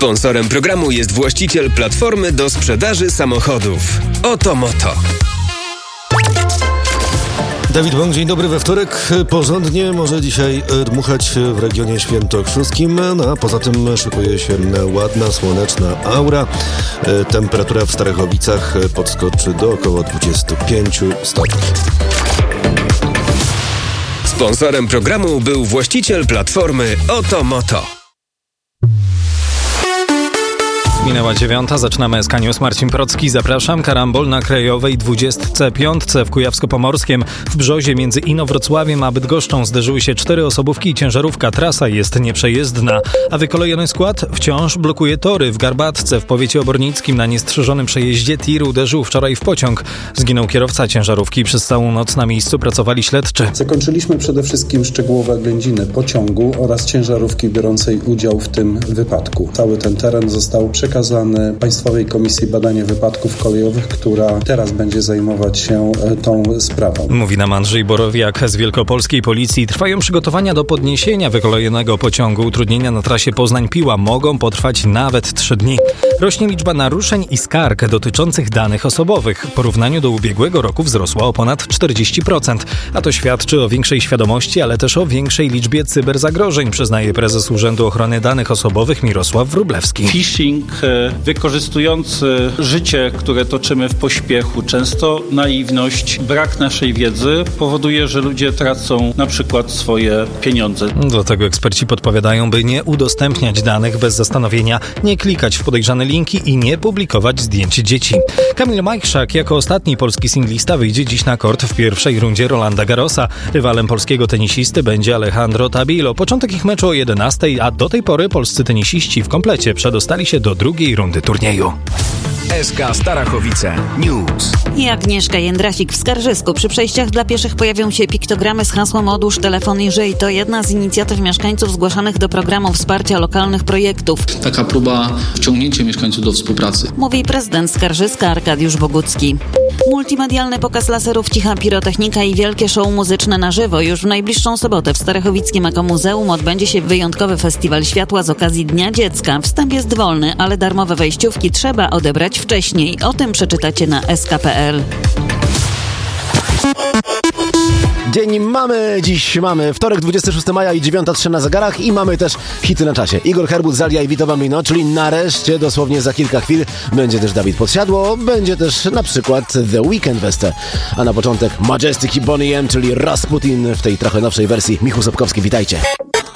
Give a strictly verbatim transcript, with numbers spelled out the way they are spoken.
Sponsorem programu jest właściciel platformy do sprzedaży samochodów. Oto Moto. Dawid Bąk, dzień dobry we wtorek. Porządnie może dzisiaj dmuchać w regionie świętokrzyskim, no a poza tym szykuje się ładna, słoneczna aura. Temperatura w Starachowicach podskoczy do około dwudziestu pięciu stopni. Sponsorem programu był właściciel platformy Oto Moto. Minęła dziewiąta, zaczynamy S K News. Marcin Procki, zapraszam. Karambol na Krajowej dwudziestce piątce w Kujawsko-Pomorskiem. W Brzozie między Inowrocławiem a Bydgoszczą zderzyły się cztery osobówki i ciężarówka. Trasa jest nieprzejezdna, a wykolejony skład wciąż blokuje tory. W Garbatce w powiecie obornickim na niestrzeżonym przejeździe tir uderzył wczoraj w pociąg. Zginął kierowca ciężarówki. Przez całą noc na miejscu pracowali śledczy. Zakończyliśmy przede wszystkim szczegółowe oględziny pociągu oraz ciężarówki biorącej udział w tym wypadku. Cały ten teren został przekazany przekazany Państwowej Komisji Badania Wypadków Kolejowych, która teraz będzie zajmować się tą sprawą. Mówi nam Andrzej Borowiak z Wielkopolskiej Policji. Trwają przygotowania do podniesienia wykolejonego pociągu. Utrudnienia na trasie Poznań-Piła mogą potrwać nawet trzy dni. Rośnie liczba naruszeń i skarg dotyczących danych osobowych. W porównaniu do ubiegłego roku wzrosła o ponad czterdzieści procent. A to świadczy o większej świadomości, ale też o większej liczbie cyberzagrożeń, przyznaje prezes Urzędu Ochrony Danych Osobowych Mirosław Wróblewski. Phishing wykorzystujący życie, które toczymy w pośpiechu, często naiwność, brak naszej wiedzy powoduje, że ludzie tracą na przykład swoje pieniądze. Do tego eksperci podpowiadają, by nie udostępniać danych bez zastanowienia, nie klikać w podejrzane linki i nie publikować zdjęć dzieci. Kamil Majchrzak jako ostatni polski singlista wyjdzie dziś na kort w pierwszej rundzie Rolanda Garrosa. Rywalem polskiego tenisisty będzie Alejandro Tabilo. Początek ich meczu o jedenastej, a do tej pory polscy tenisiści w komplecie przedostali się do drugiej rundy turnieju. S K Starachowice News. I Agnieszka Jędrasik w Skarżysku. Przy przejściach dla pieszych pojawią się piktogramy z hasłem odłóż telefon i żyj. To jedna z inicjatyw mieszkańców zgłaszanych do programu wsparcia lokalnych projektów. Taka próba wciągnięcia mieszkańców do współpracy. Mówi prezydent Skarżyska Arkadiusz Bogucki. Multimedialny pokaz laserów, cicha pirotechnika i wielkie show muzyczne na żywo. Już w najbliższą sobotę w Starachowickim Ekomuzeum odbędzie się wyjątkowy festiwal światła z okazji Dnia Dziecka. Wstęp jest wolny, ale darmowe wejściówki trzeba odebrać wcześniej. O tym przeczytacie na s k kropka p l. Dzień mamy, dziś mamy wtorek, dwudziestego szóstego maja i dziewiąta trzy na zegarach i mamy też hity na czasie. Igor Herbut, Zalia i Vito Bambino, czyli nareszcie, dosłownie za kilka chwil, będzie też Dawid Podsiadło, będzie też na przykład The Weekend Weste. A na początek Majestic i Bonnie M, czyli Rasputin w tej trochę nowszej wersji. Michał Sobkowski, witajcie.